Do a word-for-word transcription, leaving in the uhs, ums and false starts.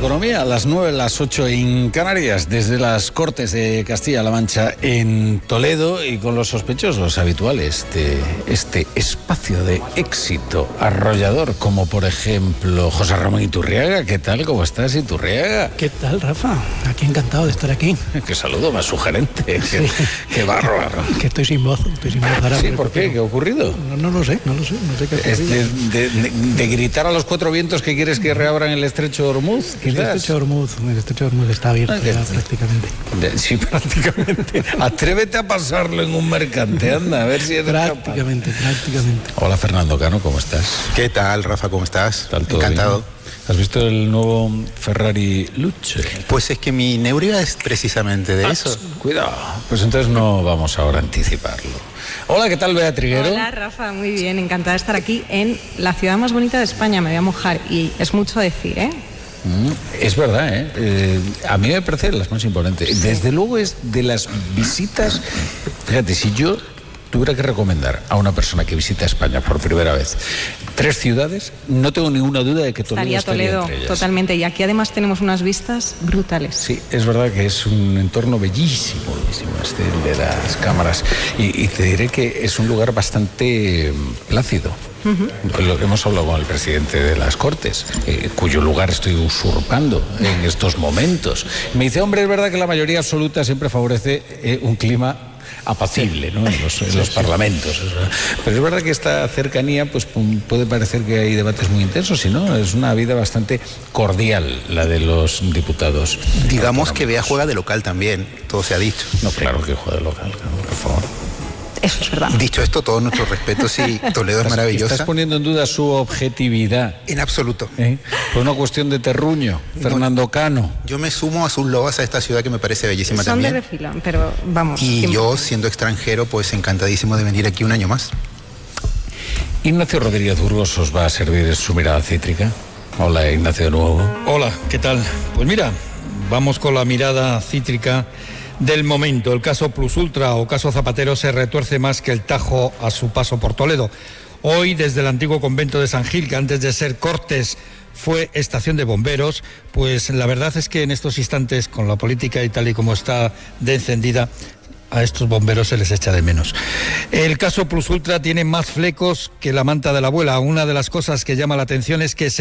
economía, a las nueve, las ocho en Canarias, desde las Cortes de Castilla-La Mancha en Toledo y con los sospechosos habituales de este espacio de éxito arrollador, como por ejemplo José Ramón Iturriaga. ¿Qué tal? ¿Cómo estás, Iturriaga? ¿Qué tal, Rafa? Aquí encantado de estar aquí. Qué saludo más sugerente. Sí. Qué, qué bárbaro. Que estoy sin voz, estoy sin voz ahora. Sí, ¿por qué? ¿Qué ha ocurrido? No, no lo sé, no lo sé, no sé qué ha ocurrido. Es de, de, de gritar a los cuatro vientos que quieres que reabran el estrecho de Hormuz, quizás. El estrecho de Hormuz, el estrecho de Hormuz está abierto ah, ya, prácticamente. De, sí, prácticamente. Atrévete a pasarlo en un mercante, anda, a ver si es Prácticamente, capaz. prácticamente. Hola, Fernando Cano, ¿cómo estás? ¿Qué tal, Rafa? ¿Cómo estás? ¿Tal, todo Encantado. Bien? ¿Has visto el nuevo Ferrari Luce? Pues es que mi neuría es precisamente de ah, eso. Cuidado, pues entonces no vamos ahora a anticiparlo. Hola, ¿qué tal, Bea Triguero? Hola, Rafa, muy bien, encantada de estar aquí en la ciudad más bonita de España, me voy a mojar, y es mucho decir, ¿eh? Mm, es verdad, ¿eh? ¿eh? A mí me parece de las más importantes. Sí. Desde luego es de las visitas, fíjate, si yo tuviera que recomendar a una persona que visita España por primera vez tres ciudades, no tengo ninguna duda de que Toledo estaría, estaría Toledo, entre ellas. Totalmente, y aquí además tenemos unas vistas brutales. Sí, es verdad que es un entorno bellísimo, bellísimo este de las cámaras, y, y te diré que es un lugar bastante plácido. Uh-huh. Lo que hemos hablado con el presidente de las Cortes, eh, cuyo lugar estoy usurpando en estos momentos. Me dice, hombre, es verdad que la mayoría absoluta siempre favorece eh, un clima apacible, ¿no? En los, en los parlamentos. Pero es verdad que esta cercanía pues puede parecer que hay debates muy intensos, y no, es una vida bastante cordial la de los diputados. Digamos que Bea juega de local también, todo se ha dicho. No, claro que juega de local, por favor. Eso es verdad. Dicho esto, todos nuestros respetos, y Toledo es maravillosa. ¿Estás poniendo en duda su objetividad? En absoluto. ¿Eh? Por una cuestión de terruño, Fernando Cano. Yo me sumo a sus loas a esta ciudad que me parece bellísima Son también. de refilón, pero vamos. Y siempre. yo, siendo extranjero, pues encantadísimo de venir aquí un año más. Ignacio Rodríguez Burgos os va a servir su mirada cítrica. Hola, Ignacio, de nuevo. Hola, ¿qué tal? Pues mira, vamos con la mirada cítrica del momento. El caso Plus Ultra o caso Zapatero se retuerce más que el Tajo a su paso por Toledo. Hoy, desde el antiguo convento de San Gil, que antes de ser Cortes fue estación de bomberos, pues la verdad es que en estos instantes, con la política y tal y como está de encendida, a estos bomberos se les echa de menos. El caso Plus Ultra tiene más flecos que la manta de la abuela. Una de las cosas que llama la atención es que se